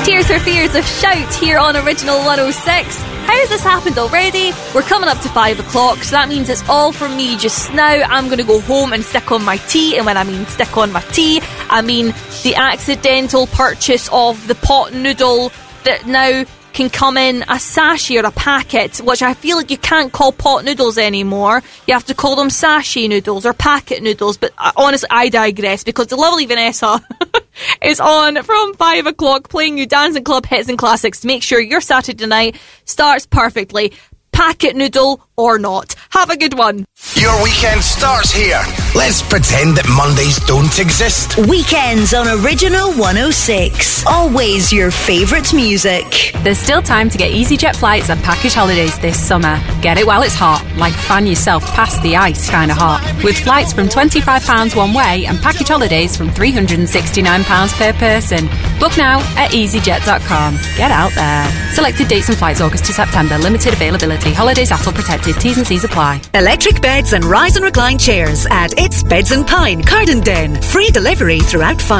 Tears for Fears of Shout here on Original 106. How has this happened already? We're coming up to 5 o'clock, so that means it's all from me just now. I'm going to go home and stick on my tea, and when I mean stick on my tea, I mean the accidental purchase of the pot noodle that now can come in a sachet or a packet, which I feel like you can't call pot noodles anymore. You have to call them sachet noodles or packet noodles, but honestly, I digress, because the lovely Vanessa is on from 5 o'clock playing you Dancing Club hits and classics to make sure your Saturday night starts perfectly. Packet noodle or not. Have a good one. Your weekend starts here. Let's pretend that Mondays don't exist. Weekends on Original 106. Always your favourite music. There's still time to get EasyJet flights and package holidays this summer. Get it while it's hot, like fan yourself past the ice kind of hot. With flights from £25 one way and package holidays from £369 per person. Book now at easyjet.com. Get out there. Selected dates and flights August to September. Limited availability. Holidays ATOL protected. T's and C's apply. Electric beds and rise and recline chairs at It's Beds and Pine, Cardenden. Free delivery throughout